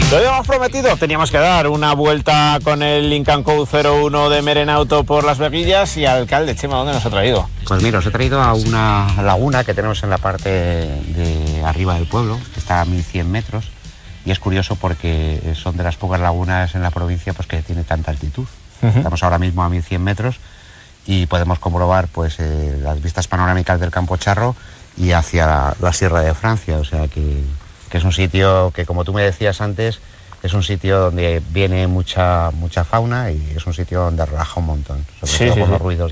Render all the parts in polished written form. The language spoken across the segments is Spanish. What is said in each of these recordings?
Lo habíamos prometido, teníamos que dar una vuelta con el Lynk & Co 01 de Merenauto por Las Veguillas. Y alcalde, Chema, ¿dónde nos ha traído? Pues mira, os he traído a una laguna que tenemos en la parte de arriba del pueblo, que está a 1100 metros, y es curioso porque son de las pocas lagunas en la provincia pues que tiene tanta altitud. Estamos ahora mismo a 1100 metros y podemos comprobar pues las vistas panorámicas del Campo Charro y hacia la Sierra de Francia, o sea que es un sitio que, como tú me decías antes, es un sitio donde viene mucha fauna y es un sitio donde relaja un montón, sobre todo por los ruidos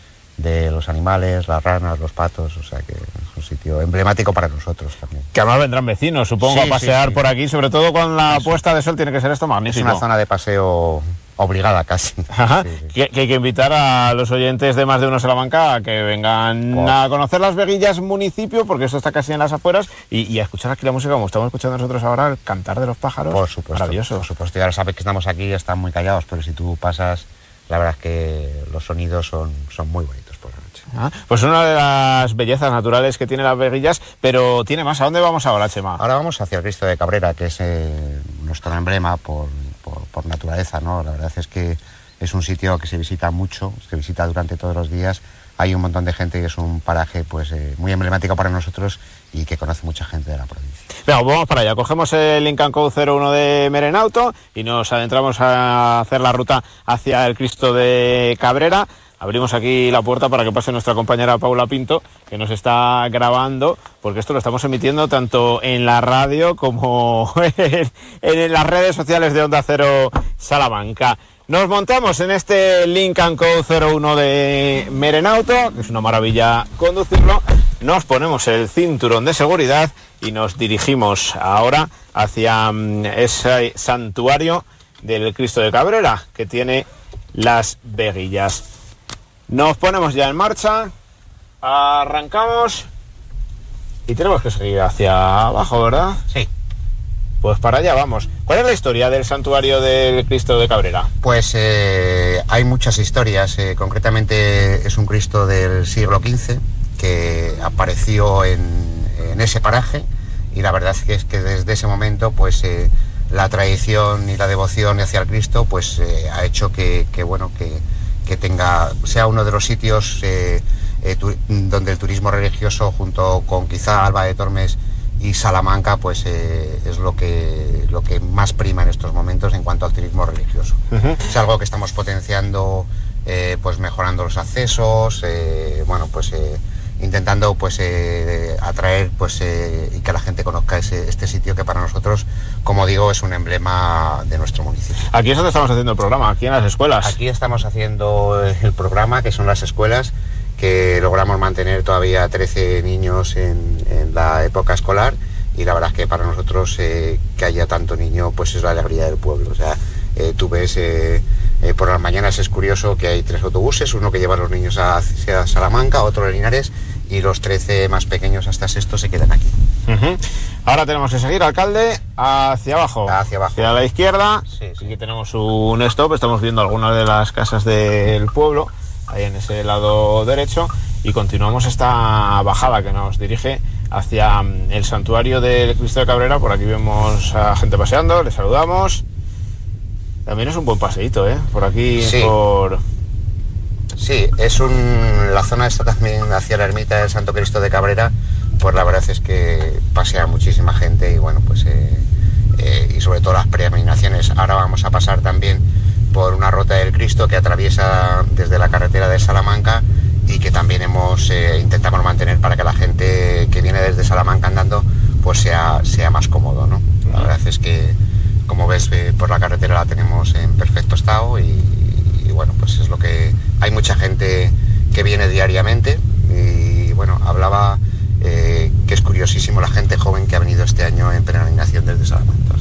de los animales, las ranas, los patos, o sea que es un sitio emblemático para nosotros también. Que además vendrán vecinos, supongo, a pasear por aquí, sobre todo con la puesta de sol, tiene que ser esto magnífico. Es una zona de paseo obligada casi. Ajá. Que hay que invitar a los oyentes de Más de Uno Salamanca a que vengan a conocer Las Veguillas municipio, porque esto está casi en las afueras, y a escuchar aquí la música como estamos escuchando nosotros ahora, el cantar de los pájaros. Por supuesto, maravilloso. Por supuesto, ya sabes que estamos aquí, están muy callados, pero si tú pasas, la verdad es que los sonidos son muy bonitos por la noche. Pues una de las bellezas naturales que tiene Las Veguillas, pero tiene más. ¿A dónde vamos ahora, Chema? Ahora vamos hacia el Cristo de Cabrera, que es nuestro emblema por naturaleza, ¿no? La verdad es que es un sitio que se visita mucho, se visita durante todos los días. Hay un montón de gente y es un paraje pues muy emblemático para nosotros y que conoce mucha gente de la provincia. Venga, vamos para allá. Cogemos el Lynk & Co 01 de Merenauto y nos adentramos a hacer la ruta hacia el Cristo de Cabrera. Abrimos aquí la puerta para que pase nuestra compañera Paula Pinto, que nos está grabando, porque esto lo estamos emitiendo tanto en la radio como en las redes sociales de Onda Cero Salamanca. Nos montamos en este Lynk & Co 01 de Merenauto, que es una maravilla conducirlo. Nos ponemos el cinturón de seguridad y nos dirigimos ahora hacia ese santuario del Cristo de Cabrera, que tiene Las Veguillas. Nos ponemos ya en marcha, arrancamos y tenemos que seguir hacia abajo, ¿verdad? Sí. Pues para allá vamos. ¿Cuál es la historia del santuario del Cristo de Cabrera? Pues hay muchas historias, concretamente es un Cristo del siglo XV que apareció en ese paraje y la verdad es que desde ese momento pues la tradición y la devoción hacia el Cristo pues ha hecho que sea uno de los sitios donde el turismo religioso junto con quizá Alba de Tormes y Salamanca pues es lo que más prima en estos momentos en cuanto al turismo religioso. Es algo que estamos potenciando pues mejorando los accesos, intentando pues atraer pues y que la gente conozca este sitio que para nosotros, como digo, es un emblema de nuestro municipio. Aquí es donde estamos haciendo el programa, aquí en las escuelas. Aquí estamos haciendo el programa, que son las escuelas, que logramos mantener todavía 13 niños en la época escolar, y la verdad es que para nosotros que haya tanto niño pues es la alegría del pueblo. O sea, tú ves por las mañanas, es curioso que hay 3 autobuses, uno que lleva a los niños hacia Salamanca, otro a Linares, y los 13 más pequeños hasta sexto se quedan aquí. Ahora tenemos que seguir, alcalde, hacia abajo. Hacia la izquierda. Sí. Aquí tenemos un stop, estamos viendo algunas de las casas del pueblo, ahí en ese lado derecho, y continuamos esta bajada que nos dirige hacia el santuario del Cristo de Cabrera. Por aquí vemos a gente paseando, les saludamos. También es un buen paseíto, por aquí, sí. Sí, la zona está también hacia la ermita del Santo Cristo de Cabrera, pues la verdad es que pasea muchísima gente y bueno, pues y sobre todo las peregrinaciones. Ahora vamos a pasar también por una ruta del Cristo que atraviesa desde la carretera de Salamanca y que también intentamos mantener para que la gente que viene desde Salamanca andando pues sea más cómodo, ¿no? La verdad es que, como ves, por la carretera la tenemos en perfecto estado y bueno, pues es lo que hay mucha gente que viene diariamente y bueno, hablaba que es curiosísimo la gente joven que ha venido este año en peregrinación desde Salamanca.